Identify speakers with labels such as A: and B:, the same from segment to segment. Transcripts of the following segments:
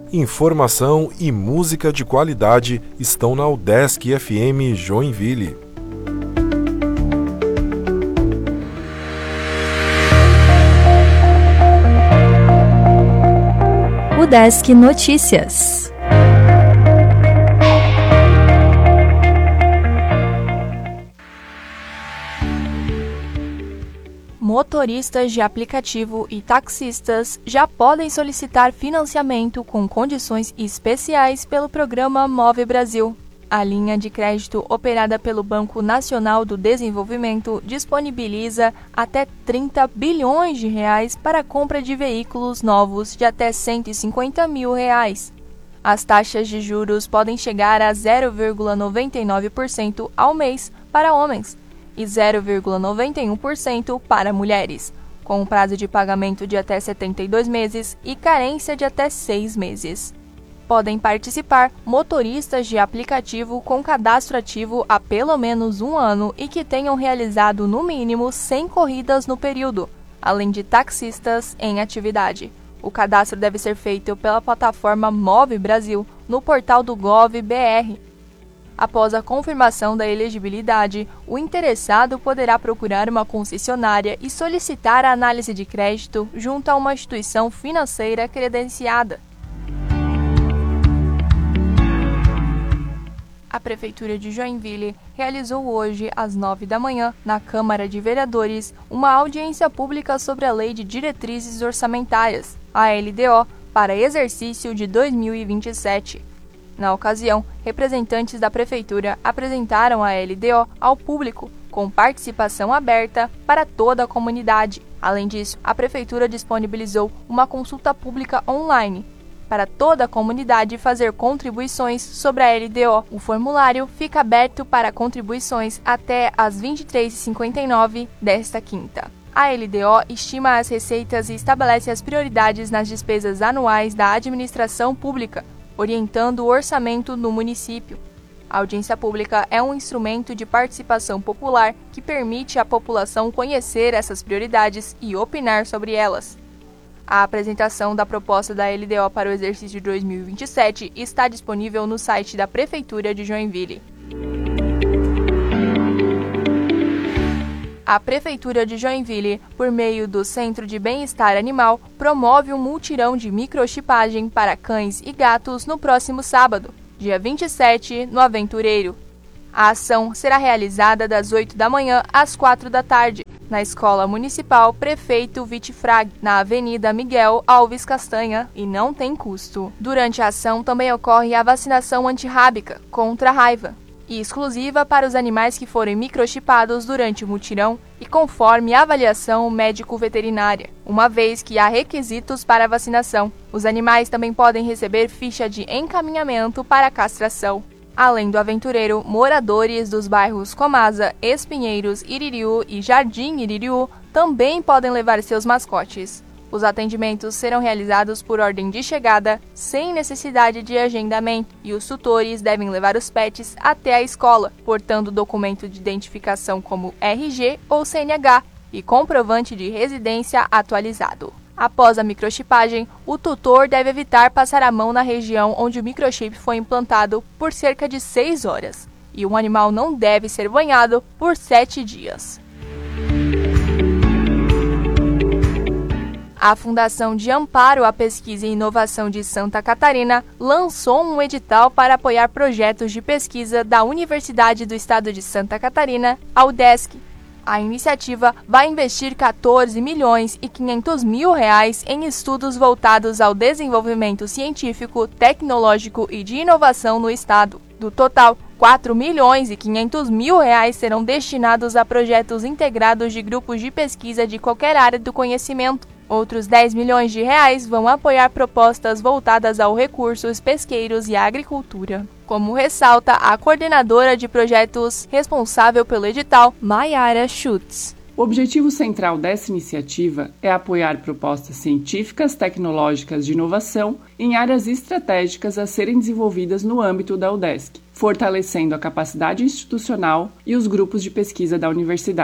A: Informação e música de qualidade estão na UDESC FM Joinville.
B: UDESC Notícias. Motoristas de aplicativo e taxistas já podem solicitar financiamento com condições especiais pelo programa Move Brasil. A linha de crédito operada pelo Banco Nacional do Desenvolvimento disponibiliza até 30 bilhões de reais para a compra de veículos novos de até 150 mil reais. As taxas de juros podem chegar a 0,99% ao mês para homens e 0,91% para mulheres, com um prazo de pagamento de até 72 meses e carência de até 6 meses. Podem participar motoristas de aplicativo com cadastro ativo há pelo menos 1 ano e que tenham realizado no mínimo 100 corridas no período, além de taxistas em atividade. O cadastro deve ser feito pela plataforma Move Brasil no portal do Gov.br. Após a confirmação da elegibilidade, o interessado poderá procurar uma concessionária e solicitar a análise de crédito junto a uma instituição financeira credenciada. A Prefeitura de Joinville realizou hoje, às 9 da manhã, na Câmara de Vereadores, uma audiência pública sobre a Lei de Diretrizes Orçamentárias, a LDO, para exercício de 2027. Na ocasião, representantes da Prefeitura apresentaram a LDO ao público, com participação aberta para toda a comunidade. Além disso, a Prefeitura disponibilizou uma consulta pública online para toda a comunidade fazer contribuições sobre a LDO. O formulário fica aberto para contribuições até às 23h59 desta quinta. A LDO estima as receitas e estabelece as prioridades nas despesas anuais da administração pública, orientando o orçamento no município. A audiência pública é um instrumento de participação popular que permite à população conhecer essas prioridades e opinar sobre elas. A apresentação da proposta da LDO para o exercício de 2027 está disponível no site da Prefeitura de Joinville. A Prefeitura de Joinville, por meio do Centro de Bem-Estar Animal, promove um mutirão de microchipagem para cães e gatos no próximo sábado, dia 27, no Aventureiro. A ação será realizada das 8 da manhã às 4 da tarde, na Escola Municipal Prefeito Vitifrag, na Avenida Miguel Alves Castanha, e não tem custo. Durante a ação também ocorre a vacinação antirrábica contra a raiva, e exclusiva para os animais que forem microchipados durante o mutirão e conforme a avaliação médico-veterinária, uma vez que há requisitos para a vacinação. Os animais também podem receber ficha de encaminhamento para a castração. Além do Aventureiro, moradores dos bairros Comasa, Espinheiros, Iririú e Jardim Iririú também podem levar seus mascotes. Os atendimentos serão realizados por ordem de chegada, sem necessidade de agendamento, e os tutores devem levar os pets até a escola, portando documento de identificação como RG ou CNH e comprovante de residência atualizado. Após a microchipagem, o tutor deve evitar passar a mão na região onde o microchip foi implantado por cerca de 6 horas, e o animal não deve ser banhado por 7 dias. A Fundação de Amparo à Pesquisa e Inovação de Santa Catarina lançou um edital para apoiar projetos de pesquisa da Universidade do Estado de Santa Catarina, a UDESC. A iniciativa vai investir 14 milhões e 500 mil reais em estudos voltados ao desenvolvimento científico, tecnológico e de inovação no estado. Do total, 4 milhões e 500 mil reais serão destinados a projetos integrados de grupos de pesquisa de qualquer área do conhecimento. Outros 10 milhões de reais vão apoiar propostas voltadas aos recursos pesqueiros e à agricultura. Como ressalta a coordenadora de projetos responsável pelo edital, Mayara Schutz.
C: O objetivo central dessa iniciativa é apoiar propostas científicas, tecnológicas de inovação em áreas estratégicas a serem desenvolvidas no âmbito da UDESC, fortalecendo a capacidade institucional e os grupos de pesquisa da universidade.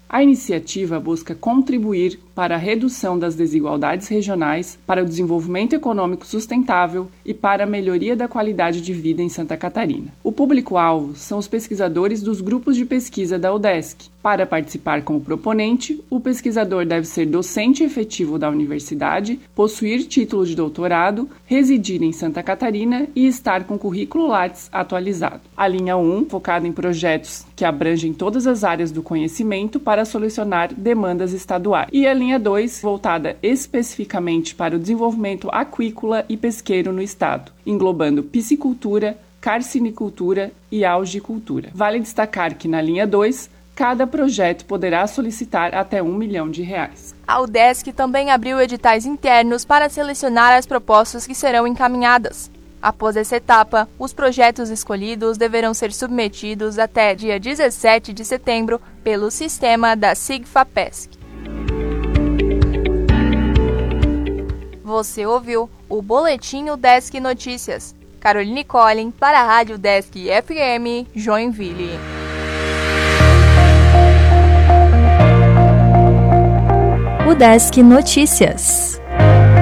C: A iniciativa busca contribuir para a redução das desigualdades regionais, para o desenvolvimento econômico sustentável e para a melhoria da qualidade de vida em Santa Catarina. O público-alvo são os pesquisadores dos grupos de pesquisa da UDESC. Para participar como proponente, o pesquisador deve ser docente efetivo da universidade, possuir título de doutorado, residir em Santa Catarina e estar com currículo Lattes atualizado. A linha 1, focada em projetos que abrangem todas as áreas do conhecimento para solucionar demandas estaduais. E a linha 2, voltada especificamente para o desenvolvimento aquícola e pesqueiro no estado, englobando piscicultura, carcinicultura e algicultura. Vale destacar que na linha 2, cada projeto poderá solicitar até R$1 milhão.
B: A UDESC também abriu editais internos para selecionar as propostas que serão encaminhadas. Após essa etapa, os projetos escolhidos deverão ser submetidos até dia 17 de setembro pelo sistema da SIGFAPESC. Você ouviu o Boletim UDESC Notícias. Caroline Collin para a Rádio UDESC FM, Joinville.
D: UDESC Notícias.